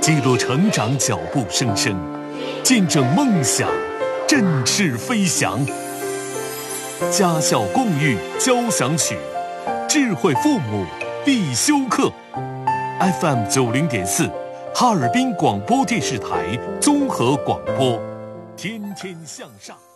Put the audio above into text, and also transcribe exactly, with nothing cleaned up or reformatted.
记录成长脚步声声，见证梦想振翅飞翔。家校共育交响曲，智慧父母必修课。F M 九零点四，哈尔滨广播电视台综合广播，天天向上。